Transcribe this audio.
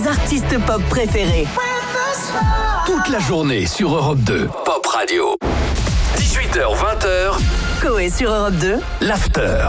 vos artistes pop préférés. Toute la journée sur Europe 2. Pop Radio. 18h, 20h. Coé sur Europe 2. L'After.